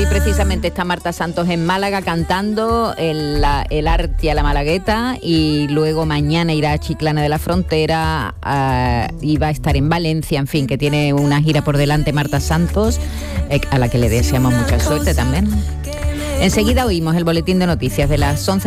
Hoy precisamente está Marta Santos en Málaga cantando el Artia, la Malagueta, y luego mañana irá a Chiclana de la Frontera y va a estar en Valencia, en fin, que tiene una gira por delante Marta Santos, a la que le deseamos mucha suerte también. Enseguida oímos el boletín de noticias de las 11.